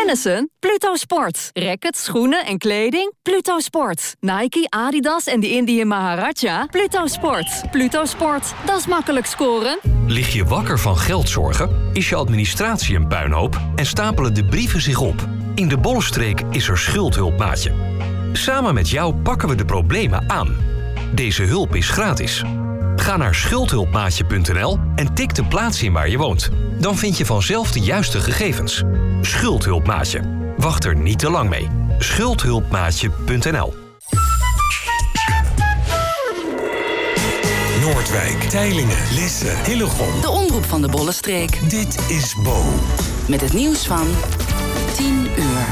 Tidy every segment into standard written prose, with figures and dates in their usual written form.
Tennissen? Pluto Sport. Rackets, schoenen en kleding? Pluto Sport. Nike, Adidas en de Indian Maharaja? Pluto Sport. Pluto Sport. Dat is makkelijk scoren. Lig je wakker van geldzorgen? Is je administratie een puinhoop? En stapelen de brieven zich op? In de Bollenstreek is er Schuldhulp, maatje. Samen met jou pakken we de problemen aan. Deze hulp is gratis. Ga naar schuldhulpmaatje.nl en tik de plaats in waar je woont. Dan vind je vanzelf de juiste gegevens. Schuldhulpmaatje. Wacht er niet te lang mee. Schuldhulpmaatje.nl. Noordwijk, Teylingen, Lisse, Hillegom. De omroep van de Bollenstreek. Dit is Bo. Met het nieuws van 10 uur.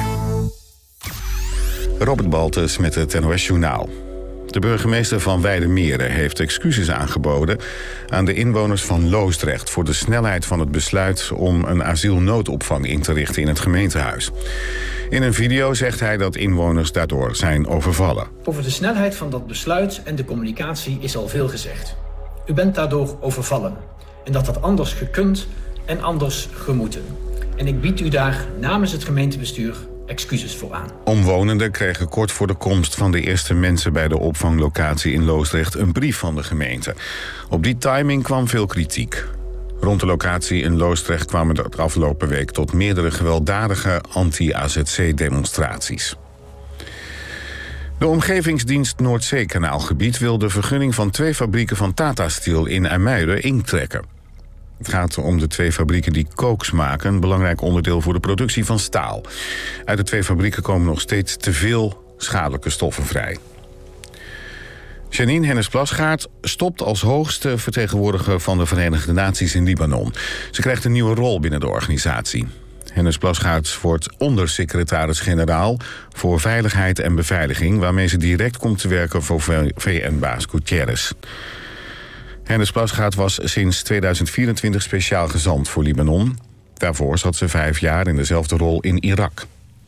Robert Baltus met het NOS Journaal. De burgemeester van Weijdermere heeft excuses aangeboden aan de inwoners van Loosdrecht voor de snelheid van het besluit om een asielnoodopvang in te richten in het gemeentehuis. In een video zegt hij dat inwoners daardoor zijn overvallen. Over de snelheid van dat besluit en de communicatie is al veel gezegd. U bent daardoor overvallen en dat had anders gekund en anders gemoeten. En ik bied u daar namens het gemeentebestuur excuses voor aan. Omwonenden kregen kort voor de komst van de eerste mensen bij de opvanglocatie in Loosdrecht een brief van de gemeente. Op die timing kwam veel kritiek. Rond de locatie in Loosdrecht kwamen er de afgelopen week tot meerdere gewelddadige anti-AZC-demonstraties. De omgevingsdienst Noordzeekanaalgebied wil de vergunning van 2 fabrieken van Tata Steel in IJmuiden intrekken. Het gaat om de 2 fabrieken die kooks maken, een belangrijk onderdeel voor de productie van staal. Uit de 2 fabrieken komen nog steeds te veel schadelijke stoffen vrij. Janine Hennis-Plasgaard stopt als hoogste vertegenwoordiger van de Verenigde Naties in Libanon. Ze krijgt een nieuwe rol binnen de organisatie. Hennis-Plasgaard wordt ondersecretaris-generaal voor Veiligheid en Beveiliging, waarmee ze direct komt te werken voor VN-baas Guterres. Hennis-Plasgaard was sinds 2024 speciaal gezant voor Libanon. Daarvoor zat ze 5 jaar in dezelfde rol in Irak.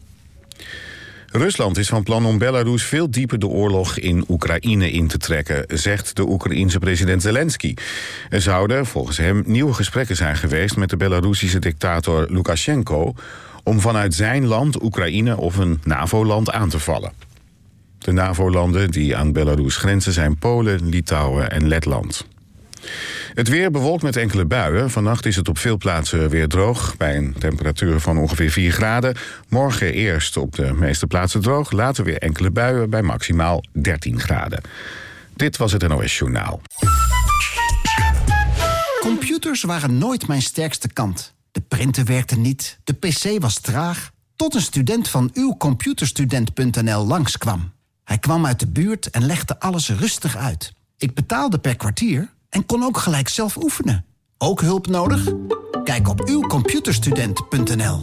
Rusland is van plan om Belarus veel dieper de oorlog in Oekraïne in te trekken, zegt de Oekraïense president Zelensky. Er zouden volgens hem nieuwe gesprekken zijn geweest met de Belarusische dictator Lukashenko om vanuit zijn land Oekraïne of een NAVO-land aan te vallen. De NAVO-landen die aan Belarus grenzen zijn Polen, Litouwen en Letland. Het weer bewolkt met enkele buien. Vannacht is het op veel plaatsen weer droog, bij een temperatuur van ongeveer 4 graden. Morgen eerst op de meeste plaatsen droog, later weer enkele buien bij maximaal 13 graden. Dit was het NOS Journaal. Computers waren nooit mijn sterkste kant. De printer werkte niet, de pc was traag, tot een student van uwcomputerstudent.nl langskwam. Hij kwam uit de buurt en legde alles rustig uit. Ik betaalde per kwartier en kon ook gelijk zelf oefenen. Ook hulp nodig? Kijk op uwcomputerstudent.nl.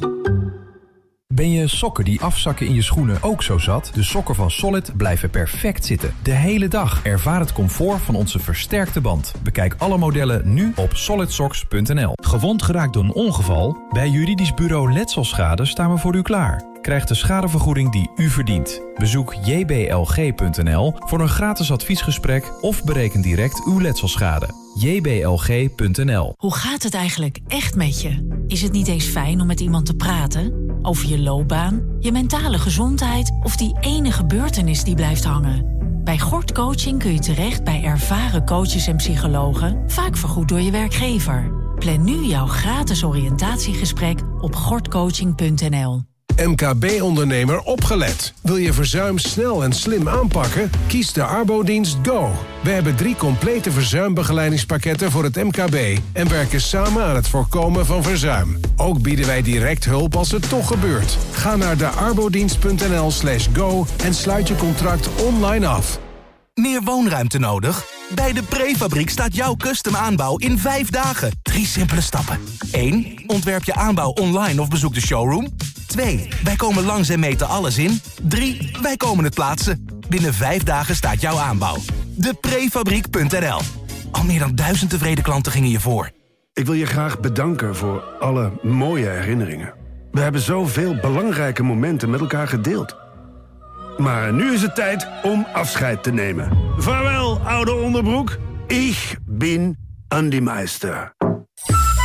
Ben je sokken die afzakken in je schoenen ook zo zat? De sokken van Solid blijven perfect zitten. De hele dag. Ervaar het comfort van onze versterkte band. Bekijk alle modellen nu op solidsocks.nl. Gewond geraakt door een ongeval? Bij Juridisch Bureau Letselschade staan we voor u klaar. Krijg de schadevergoeding die u verdient. Bezoek jblg.nl voor een gratis adviesgesprek of bereken direct uw letselschade. jblg.nl. Hoe gaat het eigenlijk echt met je? Is het niet eens fijn om met iemand te praten? Over je loopbaan, je mentale gezondheid of die ene gebeurtenis die blijft hangen? Bij Gort Coaching kun je terecht bij ervaren coaches en psychologen, vaak vergoed door je werkgever. Plan nu jouw gratis oriëntatiegesprek op gortcoaching.nl. MKB-ondernemer opgelet. Wil je verzuim snel en slim aanpakken? Kies de Arbodienst Go. We hebben 3 complete verzuimbegeleidingspakketten voor het MKB en werken samen aan het voorkomen van verzuim. Ook bieden wij direct hulp als het toch gebeurt. Ga naar de arbodienst.nl/go en sluit je contract online af. Meer woonruimte nodig? Bij de Prefabriek staat jouw custom aanbouw in 5 dagen. 3 simpele stappen. 1. Ontwerp je aanbouw online of bezoek de showroom. 2. Wij komen langs en meten alles in. 3. Wij komen het plaatsen. Binnen 5 dagen staat jouw aanbouw. Deprefabriek.nl. Al meer dan 1000 tevreden klanten gingen je voor. Ik wil je graag bedanken voor alle mooie herinneringen. We hebben zoveel belangrijke momenten met elkaar gedeeld. Maar nu is het tijd om afscheid te nemen. Vaarwel, oude onderbroek. Ik ben Andy Meister.